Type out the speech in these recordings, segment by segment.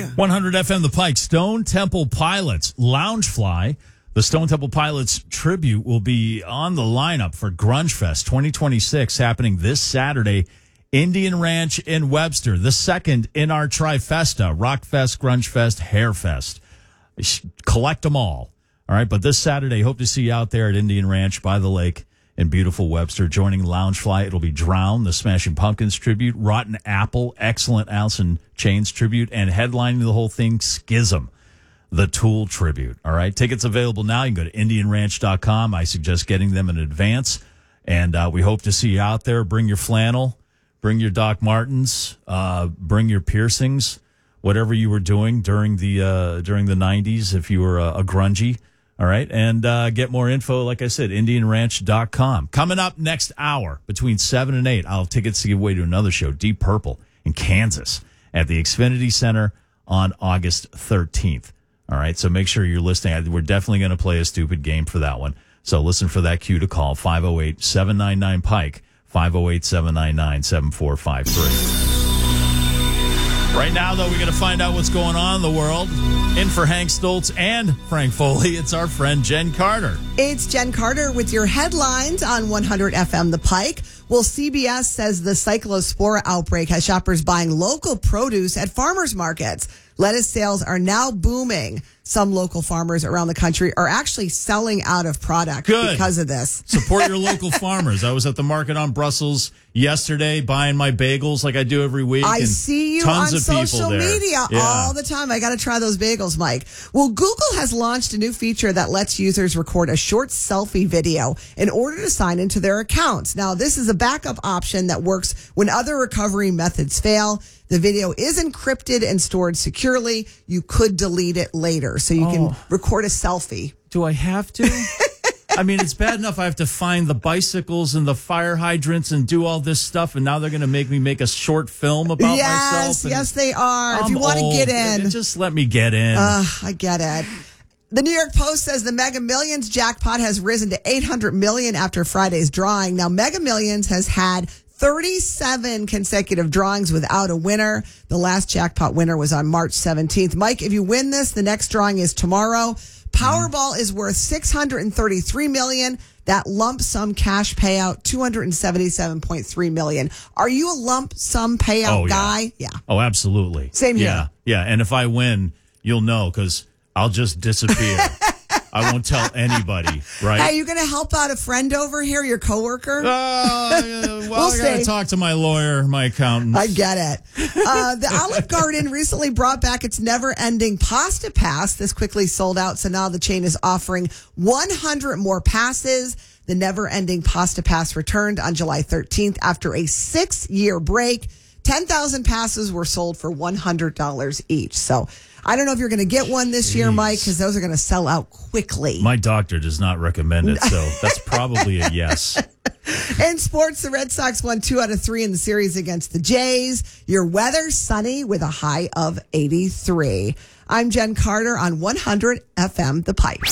100 FM The Pike, Stone Temple Pilots, Loungefly. The Stone Temple Pilots tribute will be on the lineup for Grunge Fest 2026, happening this Saturday, Indian Ranch in Webster, the second in our trifesta, Rock Fest, Grunge Fest, Hair Fest. Collect them all right? But this Saturday, hope to see you out there at Indian Ranch by the lake in beautiful Webster. Joining Loungefly, it'll be Drown, the Smashing Pumpkins tribute, Rotten Apple, excellent Alice in Chains tribute, and headlining the whole thing, Schism, the Tool tribute. All right, tickets available now. You can go to IndianRanch.com. I suggest getting them in advance, and we hope to see you out there. Bring your flannel, bring your Doc Martens, bring your piercings, whatever you were doing during the 90s if you were a grungy. All right, and get more info, like I said, IndianRanch.com. Coming up next hour, between 7 and 8, I'll have tickets to give away to another show, Deep Purple, in Kansas, at the Xfinity Center on August 13th. All right, so make sure you're listening. We're definitely going to play a stupid game for that one. So listen for that cue to call, 508-799-PIKE, 508-799-7453. Right now, though, we're going to find out what's going on in the world. In for Hank Stoltz and Frank Foley, it's our friend Jen Carter. It's Jen Carter with your headlines on 100 FM The Pike. Well, CBS says the cyclospora outbreak has shoppers buying local produce at farmers markets. Lettuce sales are now booming. Some local farmers around the country are actually selling out of product because of this. Support your local farmers. I was at the market on Brussels yesterday buying my bagels like I do every week. I see you on social media all the time. I got to try those bagels, Mike. Well, Google has launched a new feature that lets users record a short selfie video in order to sign into their accounts. Now, this is a backup option that works when other recovery methods fail. The video is encrypted and stored securely. You could delete it later, so you can record a selfie. Do I have to? I mean, it's bad enough I have to find the bicycles and the fire hydrants and do all this stuff, and now they're going to make me make a short film about myself. Yes, they are. If you want to get in. Just let me get in. I get it. The New York Post says the Mega Millions jackpot has risen to $800 million after Friday's drawing. Now, Mega Millions has had 37 consecutive drawings without a winner. The last jackpot winner was on March 17th. Mike, if you win this, the next drawing is tomorrow. Powerball is worth $633 million. That lump sum cash payout, $277.3 million. Are you a lump sum payout guy? Yeah. Oh, absolutely. Same here. Yeah. And if I win, you'll know because I'll just disappear. I won't tell anybody, right? Hey, you going to help out a friend over here, your coworker? I got to talk to my lawyer, my accountant. I get it. The Olive Garden recently brought back its never-ending Pasta Pass. This quickly sold out, so now the chain is offering 100 more passes. The never-ending Pasta Pass returned on July 13th after a 6-year break. 10,000 passes were sold for $100 each. So I don't know if you're going to get one this year, Mike, because those are going to sell out quickly. My doctor does not recommend it, so that's probably a yes. In sports, the Red Sox won 2 out of 3 in the series against the Jays. Your weather, sunny with a high of 83. I'm Jen Carter on 100 FM The Pike.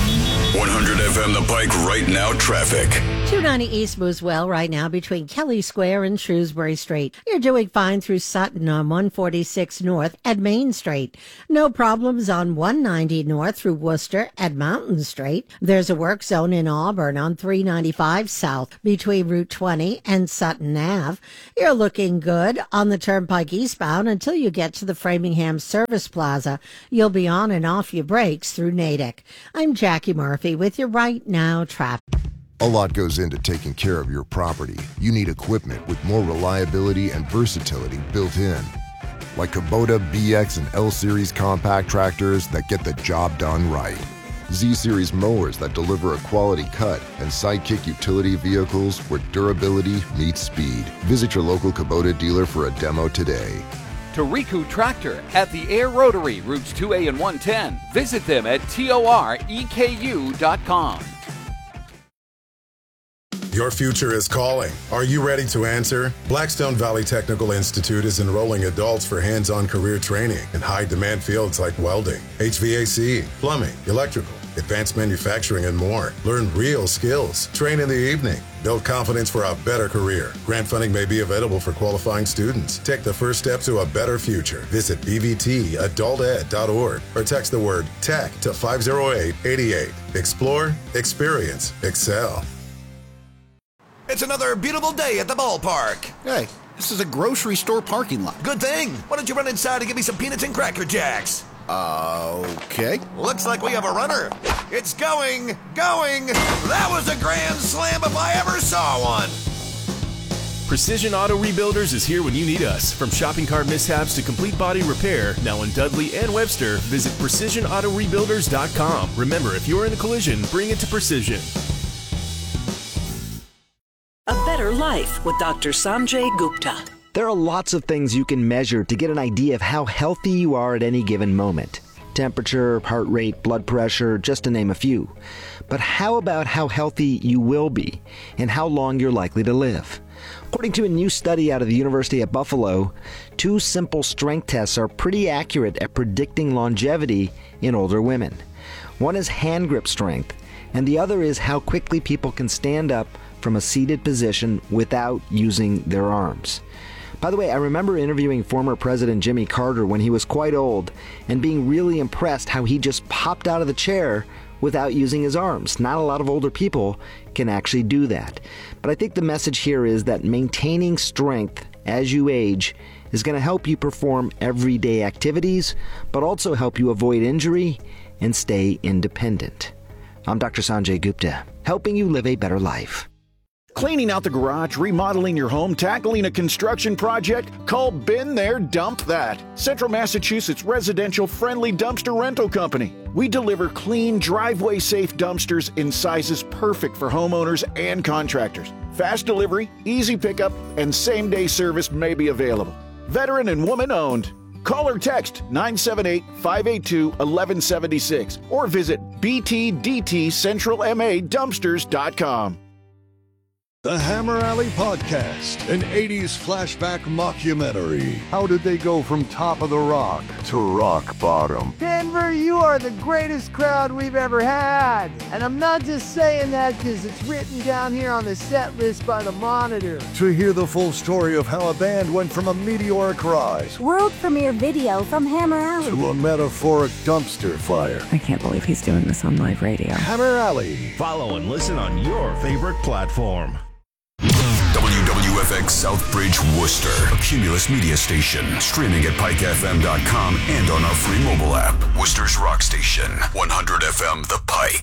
100 FM The Pike right now traffic. 290 East moves well right now between Kelly Square and Shrewsbury Street. You're doing fine through Sutton on 146 North at Main Street. No problems on 190 North through Worcester at Mountain Street. There's a work zone in Auburn on 395 South between Route 20 and Sutton Ave. You're looking good on the Turnpike eastbound until you get to the Framingham Service Plaza. You'll be on and off your brakes through Natick. I'm Jackie Murphy with your Right Now traffic. A lot goes into taking care of your property. You need equipment with more reliability and versatility built in. Like Kubota BX and L-Series compact tractors that get the job done right. Z-Series mowers that deliver a quality cut, and Sidekick utility vehicles where durability meets speed. Visit your local Kubota dealer for a demo today. Toriku Tractor at the Air Rotary, routes 2A and 110. Visit them at toreku.com. Your future is calling. Are you ready to answer? Blackstone Valley Technical Institute is enrolling adults for hands-on career training in high-demand fields like welding, HVAC, plumbing, electrical, advanced manufacturing, and more. Learn real skills. Train in the evening. Build confidence for a better career. Grant funding may be available for qualifying students. Take the first step to a better future. Visit bvtadulted.org or text the word TECH to 50888. Explore, experience, excel. It's another beautiful day at the ballpark. Hey, this is a grocery store parking lot. Good thing. Why don't you run inside and get me some peanuts and Cracker Jacks? Okay. Looks like we have a runner. It's going. That was a grand slam if I ever saw one. Precision Auto Rebuilders is here when you need us. From shopping cart mishaps to complete body repair, now in Dudley and Webster, visit PrecisionAutoRebuilders.com. Remember, if you're in a collision, bring it to Precision. A Better Life with Dr. Sanjay Gupta. There are lots of things you can measure to get an idea of how healthy you are at any given moment. Temperature, heart rate, blood pressure, just to name a few. But how about how healthy you will be and how long you're likely to live? According to a new study out of the University of Buffalo, 2 simple strength tests are pretty accurate at predicting longevity in older women. One is hand grip strength, and the other is how quickly people can stand up from a seated position without using their arms. By the way, I remember interviewing former President Jimmy Carter when he was quite old and being really impressed how he just popped out of the chair without using his arms. Not a lot of older people can actually do that. But I think the message here is that maintaining strength as you age is going to help you perform everyday activities, but also help you avoid injury and stay independent. I'm Dr. Sanjay Gupta, helping you live a better life. Cleaning out the garage, remodeling your home, tackling a construction project? Call Been There, Dump That. Central Massachusetts residential friendly dumpster rental company. We deliver clean, driveway-safe dumpsters in sizes perfect for homeowners and contractors. Fast delivery, easy pickup, and same-day service may be available. Veteran and woman-owned. Call or text 978-582-1176 or visit btdtcentralmadumpsters.com. The Hammer Alley Podcast, an 80s flashback mockumentary. How did they go from top of the rock to rock bottom? Denver, you are the greatest crowd we've ever had. And I'm not just saying that because it's written down here on the set list by the Monitor. To hear the full story of how a band went from a meteoric rise, world premiere video from Hammer Alley, to a metaphoric dumpster fire. I can't believe he's doing this on live radio. Hammer Alley. Follow and listen on your favorite platform. WWFX Southbridge, Worcester, a Cumulus media station, streaming at pikefm.com and on our free mobile app. Worcester's rock station, 100 FM The Pike.